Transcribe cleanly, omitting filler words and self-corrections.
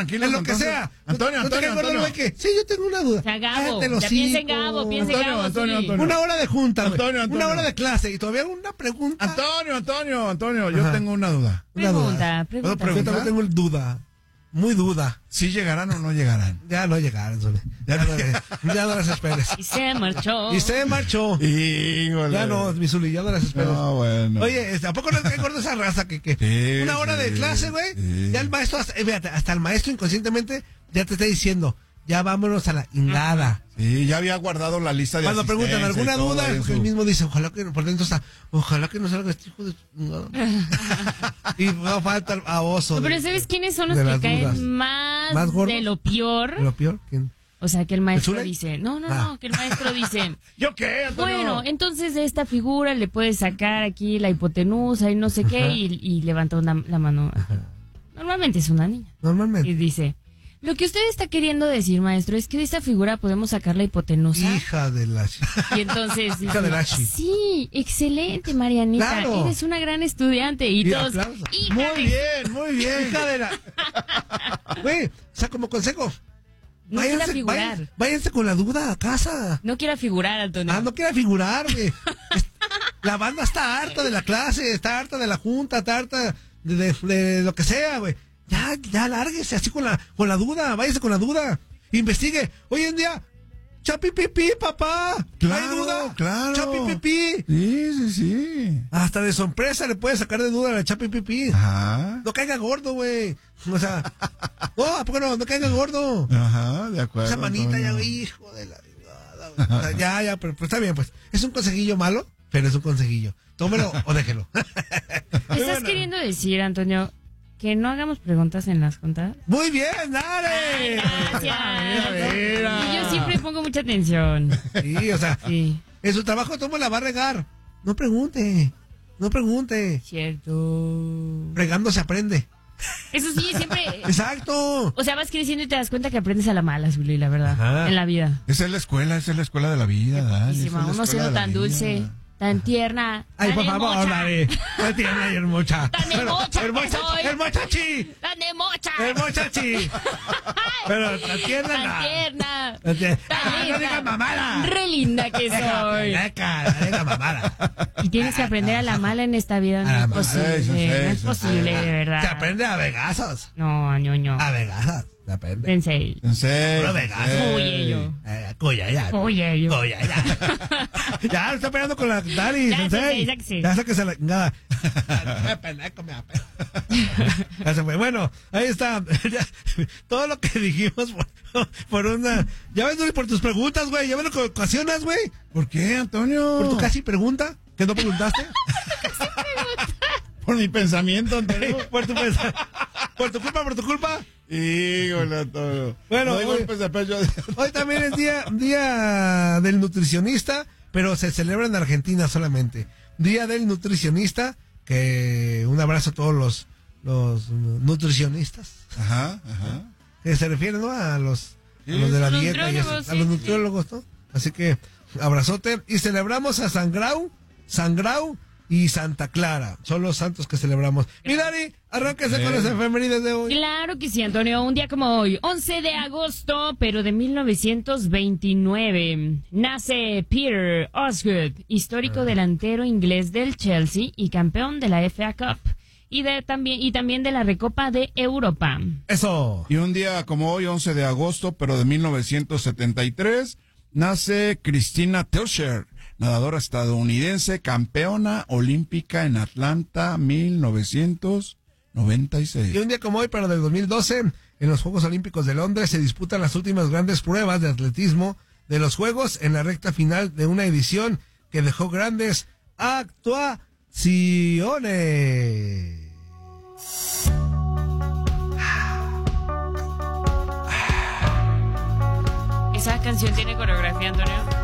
tranquilos. En lo que entonces. sea. Antonio. Sí, yo tengo una duda. O sea, Gabo, Cállate los ya piensa en hijos. Gabo, piensa en Gabo. Antonio. Sí. Una hora de junta, güey. Antonio. Una hora de clase y todavía una pregunta. Antonio, yo tengo una duda. Una duda. Pregunta. ¿Puedo Yo preguntar? también tengo duda. Muy duda. ¿Sí llegarán o no llegarán? Ya no llegaron, Zuli. Ya no las esperes. Y se marchó. Y se marchó. Híjole. Ya no, mi Zuli, ya no las esperes. No, bueno. Oye, ¿a poco no te gordo esa raza que Sí, una hora de sí, clase, güey? sí. Ya el maestro, fíjate, hasta el maestro inconscientemente ya te está diciendo, ya vámonos a la ingada. Sí, ya había guardado la lista de Cuando preguntan asistencia alguna y todo duda, eso. él mismo dice, ojalá que, por dentro está, ojalá que no salga este hijo de chingada. Y no falta el baboso. No, pero ¿sabes quiénes son los de que las caen dudas. más gordos? de lo peor? ¿Lo peor? ¿Quién? O sea, que el maestro Zule? dice, no, Ah. que el maestro dice, ¿Yo qué, Antonio? bueno, entonces de esta figura le puedes sacar aquí la hipotenusa y no sé qué, y levantó la mano. Normalmente es una niña. Y Normalmente. dice, lo que usted está queriendo decir, maestro, es que de esta figura podemos sacar la hipotenusa. Hija de la... Y entonces dice, Hija de la chi. sí, excelente, Marianita, Claro. eres una gran estudiante. Y todos, aplausos. hija Muy de- bien. Hija de la... Güey, o sea, como consejo. No quiera figurar. Váyanse con la duda a casa. No quiera figurar, Antonio. No quiera figurar, güey. La banda está harta de la clase, está harta de la junta, está harta de lo que sea, güey. Ya lárguese así con la duda, váyase con la duda. Investigue. Hoy en día, chapipipi, papá. ¿No hay duda? Claro. Chapipipi. Sí. Hasta de sorpresa le puede sacar de duda a la chapipipi. Ajá. No caiga gordo, güey. O sea, ¿a poco no caiga gordo? Ajá, de acuerdo. Esa manita Antonio. ya, güey, hijo de la... O sea, ya, pero está bien, pues. Es un consejillo malo, pero es un consejillo. Tómelo o déjelo. ¿Estás queriendo decir, Antonio, que no hagamos preguntas en las juntas? Muy bien, dale. Gracias. mira. Y yo siempre pongo mucha atención. Sí, o sea, Sí, en su trabajo ¿cómo la va a regar? No pregunte. cierto. Regando se aprende. Eso sí, siempre... Exacto. O sea, vas creciendo y te das cuenta que aprendes a la mala, Zuli, la verdad, Ajá. en la vida. Esa es la escuela de la vida, Dani. Buenísima. Esa es la Uno escuela siendo de la tan vida. dulce, tan tierna. Ay, tan por favor, hermosa, dale. No tiene hermosa. Tan hermosa que soy. El mochachi. ¡Tan hermosa! El mochachi. Pero la tierna ¡Tan no. tierna! La tierna. ¡Tan Ah, no digas mamada. ¡Re linda que soy! Deja mamada. Y tienes que aprender a la mala en esta vida. A la No es mala. posible, no es Eso, posible, de verdad. Se aprende a vegazos. No. A vegazos. Se aprende. Sensei. En serio. Puro Vegas. Oye, yo. Cuya, ya. Oye, yo. Cuya, ya. Ya, está peleando con la Dani, Ya, sensei. sáquese. Ya sáquese la chingada. Me pendejo, me apena. Ya se fue. Bueno, ahí está. Ya, todo lo que dijimos por una... Ya ves, Luis, por tus preguntas, güey. Ya ves lo que ocasionas, güey. ¿Por qué, Antonio? Por tu casi pregunta. ¿Que no preguntaste? Por mi pensamiento, Antonio. Por tu culpa. Híjole, Antonio. Bueno, no hay hoy- golpes de pecho. Hoy también es día del nutricionista, pero se celebra en Argentina solamente. Día del nutricionista, que un abrazo a todos los nutricionistas. Ajá. Que se refieren, ¿no? A los Sí, de la a los dieta y eso, nutriólogos, a los sí, nutriólogos, ¿no? Así que abrazote y celebramos a San Grau y Santa Clara. Son los santos que celebramos. Y Dani, arránquese con las efemérides de hoy. Claro que sí, Antonio. Un día como hoy, 11 de agosto, pero de 1929, nace Peter Osgood, histórico delantero inglés del Chelsea y campeón de la FA Cup y también de la Recopa de Europa. Eso. Y un día como hoy, 11 de agosto, pero de 1973, nace Christina Teuscher, nadadora estadounidense, campeona olímpica en Atlanta, 1996. Y un día como hoy, pero del 2012, en los Juegos Olímpicos de Londres se disputan las últimas grandes pruebas de atletismo de los Juegos en la recta final de una edición que dejó grandes actuaciones. Esa canción tiene coreografía, Antonio.